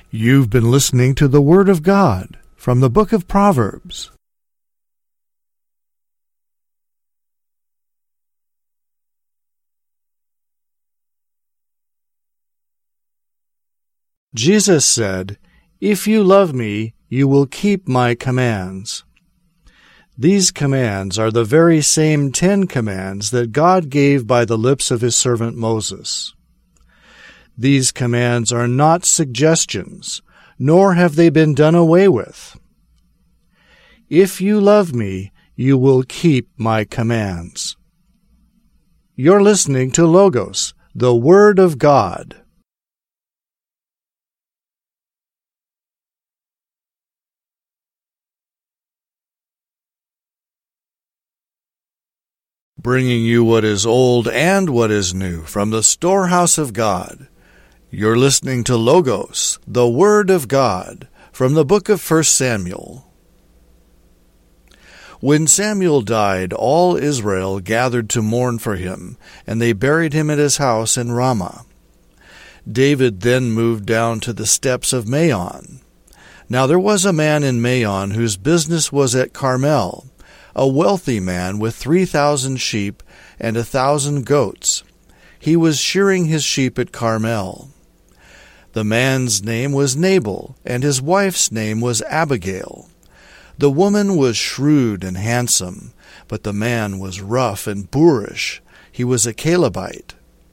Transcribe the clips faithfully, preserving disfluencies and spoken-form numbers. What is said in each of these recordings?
You've been listening to the Word of God from the book of Proverbs. Jesus said, "If you love me, you will keep my commands." These commands are the very same Ten Commands that God gave by the lips of his servant Moses. These commands are not suggestions, nor have they been done away with. If you love me, you will keep my commands. You're listening to Logos, the Word of God. Bringing you what is old and what is new from the storehouse of God. You're listening to Logos, the Word of God, from the book of First Samuel. When Samuel died, all Israel gathered to mourn for him, and they buried him at his house in Ramah. David then moved down to the steppes of Maon. Now there was a man in Maon whose business was at Carmel, a wealthy man with three thousand sheep and a thousand goats. He was shearing his sheep at Carmel. The man's name was Nabal, and his wife's name was Abigail. The woman was shrewd and handsome, but the man was rough and boorish. He was a Calebite.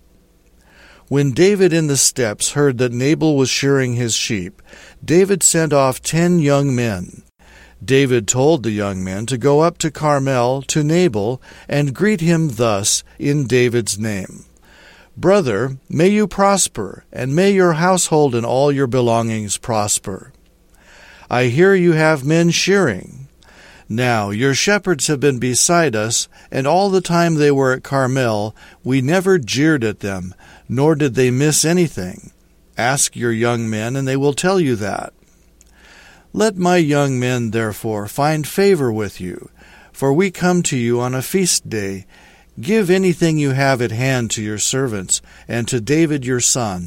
When David in the steppes heard that Nabal was shearing his sheep, David sent off ten young men. David told the young men to go up to Carmel to Nabal and greet him thus in David's name: "Brother, may you prosper, and may your household and all your belongings prosper. I hear you have men shearing. Now your shepherds have been beside us, and all the time they were at Carmel, we never jeered at them, nor did they miss anything. Ask your young men, and they will tell you that. Let my young men, therefore, find favor with you, for we come to you on a feast day. Give anything you have at hand to your servants, and to David your son."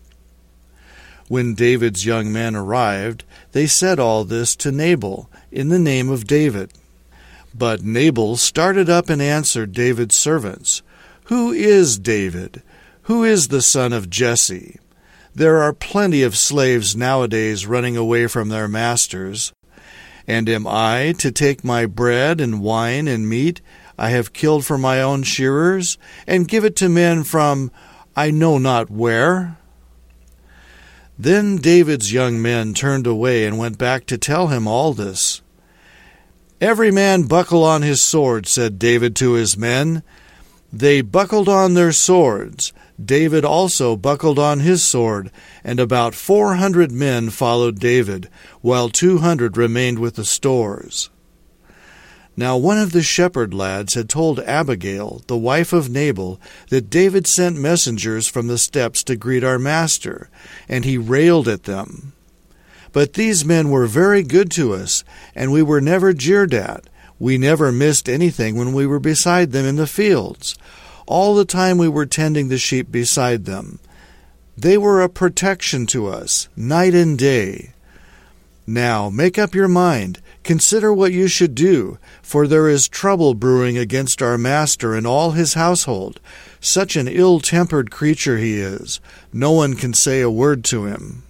When David's young men arrived, they said all this to Nabal in the name of David. But Nabal started up and answered David's servants, "Who is David? Who is the son of Jesse? There are plenty of slaves nowadays running away from their masters. And am I to take my bread and wine and meat I have killed for my own shearers, and give it to men from I know not where?" Then David's young men turned away and went back to tell him all this. "Every man buckle on his sword," said David to his men. They buckled on their swords. David also buckled on his sword, and about four hundred men followed David, while two hundred remained with the stores. Now one of the shepherd lads had told Abigail, the wife of Nabal, that David sent messengers from the steppes to greet our master, and he railed at them. "But these men were very good to us, and we were never jeered at. We never missed anything when we were beside them in the fields. All the time we were tending the sheep beside them. They were a protection to us, night and day. Now make up your mind. Consider what you should do, for there is trouble brewing against our master and all his household. Such an ill-tempered creature he is. No one can say a word to him."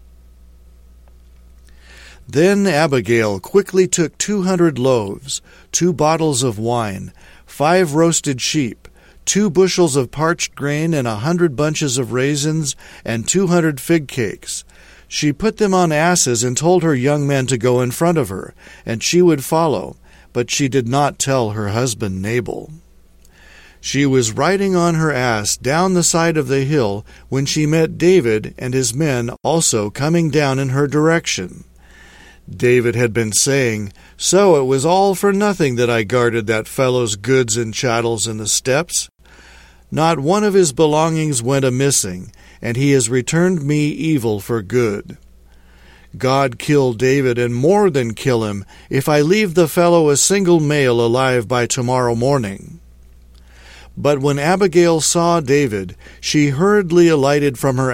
Then Abigail quickly took two hundred loaves, two bottles of wine, five roasted sheep, two bushels of parched grain, and a hundred bunches of raisins, and two hundred fig cakes. She put them on asses and told her young men to go in front of her, and she would follow, but she did not tell her husband Nabal. She was riding on her ass down the side of the hill when she met David and his men also coming down in her direction. David had been saying, "So it was all for nothing that I guarded that fellow's goods and chattels in the steppes. Not one of his belongings went a-missing, and he has returned me evil for good. God kill David, and more than kill him, if I leave the fellow a single male alive by tomorrow morning." But when Abigail saw David, she hurriedly alighted from her